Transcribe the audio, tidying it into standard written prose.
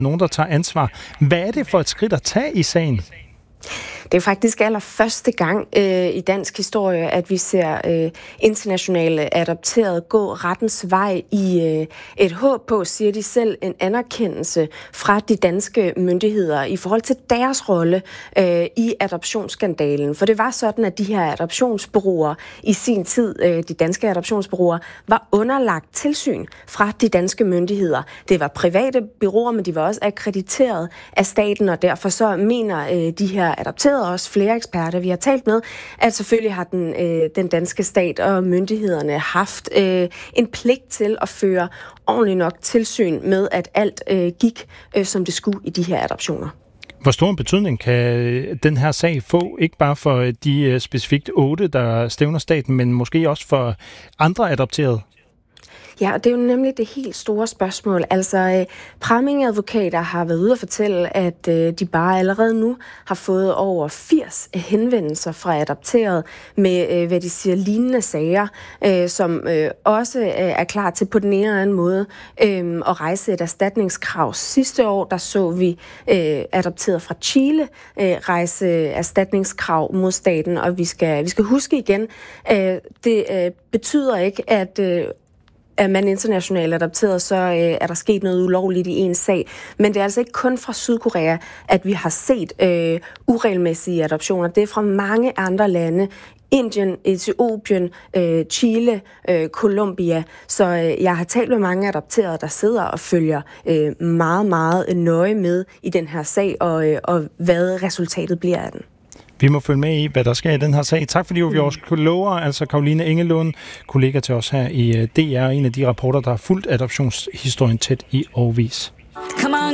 nogen, der tager ansvar. Hvad er det for et skridt at tage i sagen? Det er faktisk allerførste gang i dansk historie, at vi ser internationale adopterede gå rettens vej i et håb på, siger de selv, en anerkendelse fra de danske myndigheder i forhold til deres rolle i adoptionsskandalen. For det var sådan, at de her adoptionsbureauer i sin tid, de danske adoptionsbureauer, var underlagt tilsyn fra de danske myndigheder. Det var private bureauer, men de var også akkrediteret af staten, og derfor så mener de her adopterede også flere eksperter, vi har talt med, at selvfølgelig har den danske stat og myndighederne haft en pligt til at føre ordentligt nok tilsyn med, at alt gik, som det skulle i de her adoptioner. Hvor stor en betydning kan den her sag få, ikke bare for de specifikt 8, der stævner staten, men måske også for andre adopterede? Ja, og det er jo nemlig det helt store spørgsmål. Altså, Pramming-advokater har været ude at fortælle, at de bare allerede nu har fået over 80 henvendelser fra adopteret med, hvad de siger, lignende sager, som også er klar til på den ene eller anden måde at rejse et erstatningskrav. Sidste år, der så vi adopteret fra Chile rejse erstatningskrav mod staten, og vi skal huske igen, det betyder ikke, at man internationalt adopteret, så er der sket noget ulovligt i en sag. Men det er altså ikke kun fra Sydkorea, at vi har set uregelmæssige adoptioner. Det er fra mange andre lande. Indien, Etiopien, Chile, Colombia. Så jeg har talt med mange adopterede, der sidder og følger meget, meget nøje med i den her sag, og hvad resultatet bliver af den. Vi må følge med i, hvad der sker i den her sag. Tak fordi vi også lover, altså Caroline Engelund, kollega til os her i DR, en af de rapporter, der har fulgt adoptionshistorien tæt i årevis.